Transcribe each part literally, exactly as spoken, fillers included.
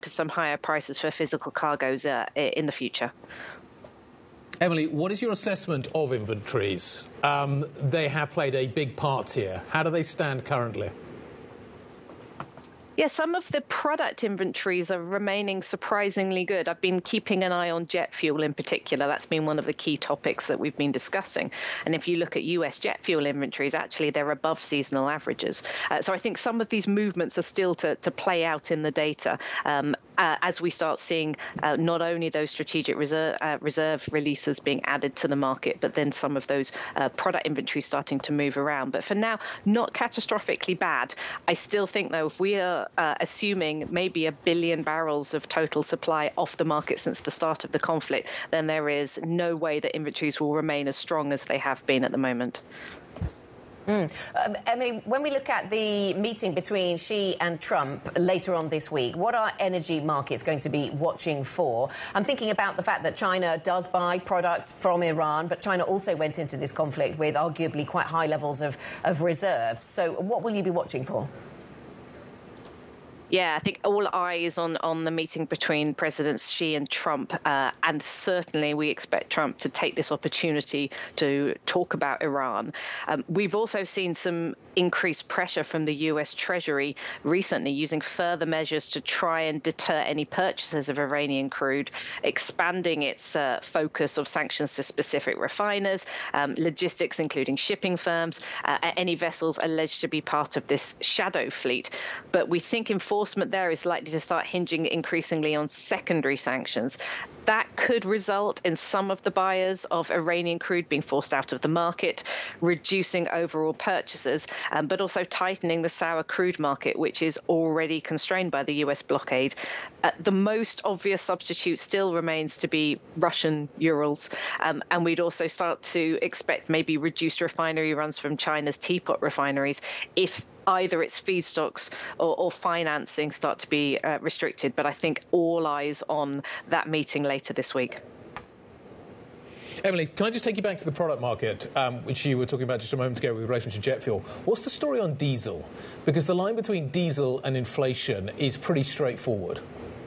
to some higher prices for physical cargoes uh, in the future. Emily, what is your assessment of inventories? Um, they have played a big part here. How do they stand currently? Yeah, some of the product inventories are remaining surprisingly good. I've been keeping an eye on jet fuel in particular. That's been one of the key topics that we've been discussing. And if you look at U S jet fuel inventories, actually, they're above seasonal averages. Uh, so I think some of these movements are still to, to play out in the data um, uh, as we start seeing uh, not only those strategic reserve, uh, reserve releases being added to the market, but then some of those uh, product inventories starting to move around. But for now, not catastrophically bad. I still think, though, if we are Uh, assuming maybe a billion barrels of total supply off the market since the start of the conflict, then there is no way that inventories will remain as strong as they have been at the moment. Mm. Um, Emily, when we look at the meeting between Xi and Trump later on this week, what are energy markets going to be watching for? I'm thinking about the fact that China does buy product from Iran, but China also went into this conflict with arguably quite high levels of, of reserves. So what will you be watching for? Yeah, I think all eyes on, on the meeting between Presidents Xi and Trump, uh, and certainly we expect Trump to take this opportunity to talk about Iran. Um, we've also seen some increased pressure from the U S Treasury recently, using further measures to try and deter any purchases of Iranian crude, expanding its uh, focus of sanctions to specific refiners, um, logistics, including shipping firms, uh, any vessels alleged to be part of this shadow fleet. But we think enforcement Enforcement there is likely to start hinging increasingly on secondary sanctions. That could result in some of the buyers of Iranian crude being forced out of the market, reducing overall purchases, um, but also tightening the sour crude market, which is already constrained by the U S blockade. Uh, the most obvious substitute still remains to be Russian Urals, um, and we'd also start to expect maybe reduced refinery runs from China's teapot refineries if either its feedstocks or, or financing start to be uh, restricted. But I think all eyes on that meeting later this week. Emily, can I just take you back to the product market, um, which you were talking about just a moment ago with relation to jet fuel? What's the story on diesel? Because the line between diesel and inflation is pretty straightforward.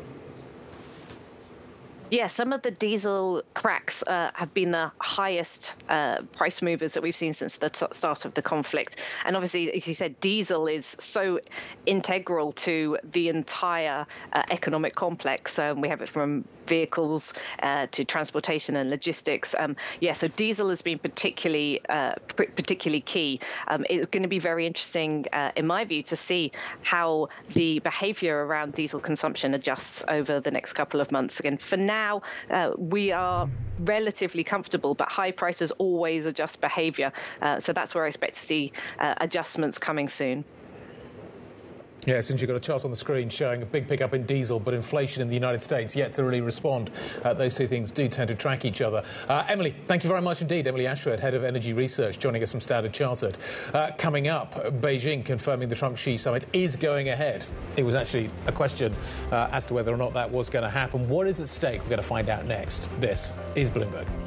Yeah, some of the diesel cracks uh, have been the highest uh, price movers that we've seen since the t- start of the conflict. And obviously, as you said, diesel is so integral to the entire uh, economic complex. Um, we have it from vehicles uh, to transportation and logistics. Um, yeah, so diesel has been particularly uh, p- particularly key. Um, it's going to be very interesting, uh, in my view, to see how the behaviour around diesel consumption adjusts over the next couple of months. Again, for now, uh, we are relatively comfortable, but high prices always adjust behaviour. Uh, so that's where I expect to see uh, adjustments coming soon. Yeah, since you've got a chart on the screen showing a big pickup in diesel, but inflation in the United States yet to really respond. Uh, those two things do tend to track each other. Uh, Emily, thank you very much indeed. Emily Ashford, Head of Energy Research, joining us from Standard Chartered. Uh, coming up, Beijing confirming the Trump-Xi summit is going ahead. It was actually a question uh, as to whether or not that was going to happen. What is at stake? We're going to find out next. This is Bloomberg.